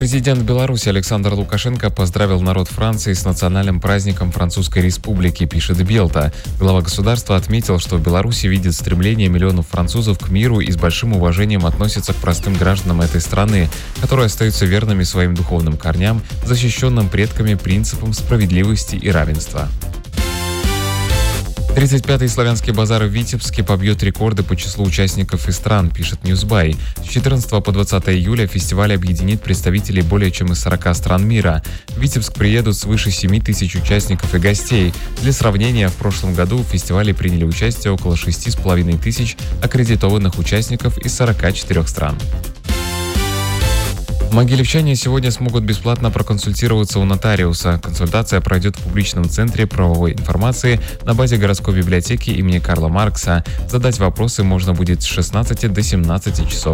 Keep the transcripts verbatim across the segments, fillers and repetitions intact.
Президент Беларуси Александр Лукашенко поздравил народ Франции с национальным праздником Французской Республики, пишет Белта. Глава государства отметил, что в Беларуси видит стремление миллионов французов к миру и с большим уважением относятся к простым гражданам этой страны, которые остаются верными своим духовным корням, защищенным предками принципам справедливости и равенства. тридцать пятый славянский базар в Витебске побьет рекорды по числу участников и стран, пишет Ньюсбай. С четырнадцатого по двадцатое июля фестиваль объединит представителей более чем из сорока стран мира. В Витебск приедут свыше семи тысяч участников и гостей. Для сравнения, в прошлом году в фестивале приняли участие около шести с половиной тысяч аккредитованных участников из сорока четырёх стран. Могилевчане сегодня смогут бесплатно проконсультироваться у нотариуса. Консультация пройдет в публичном центре правовой информации на базе городской библиотеки имени Карла Маркса. Задать вопросы можно будет с шестнадцати до семнадцати часов.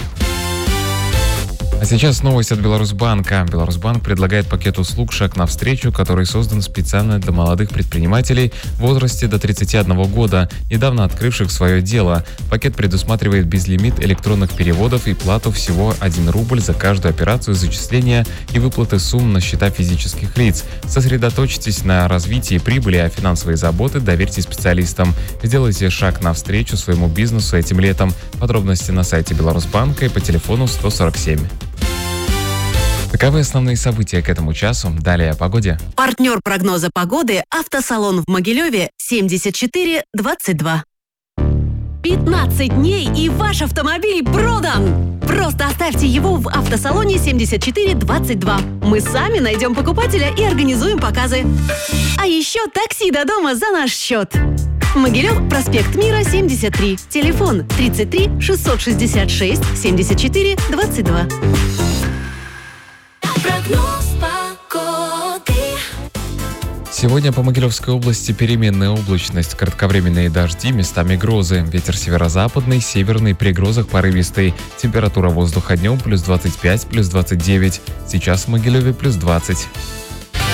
А сейчас новость от Беларусьбанка. Беларусьбанк предлагает пакет услуг «Шаг навстречу», который создан специально для молодых предпринимателей в возрасте до тридцати одного года, недавно открывших свое дело. Пакет предусматривает безлимит электронных переводов и плату всего один рубль за каждую операцию зачисления и выплаты сумм на счета физических лиц. Сосредоточьтесь на развитии прибыли, а финансовые заботы доверьте специалистам. Сделайте шаг навстречу своему бизнесу этим летом. Подробности на сайте Беларусьбанка и по телефону сто сорок семь. Таковы основные события к этому часу. Далее о погоде. Партнер прогноза погоды – автосалон в Могилеве семьдесят четыре двадцать два. пятнадцать дней и ваш автомобиль продан! Просто оставьте его в автосалоне семьдесят четыре двадцать два. Мы сами найдем покупателя и организуем показы. А еще такси до дома за наш счет. Могилев, проспект Мира, семьдесят три. Телефон тридцать три шестьсот шестьдесят шесть семьдесят четыре двадцать два. Прогноз погоды. Сегодня по Могилевской области переменная облачность, кратковременные дожди, местами грозы. Ветер северо-западный, северный, при грозах порывистый. Температура воздуха днем плюс двадцать пять, плюс двадцать девять. Сейчас в Могилеве плюс двадцать.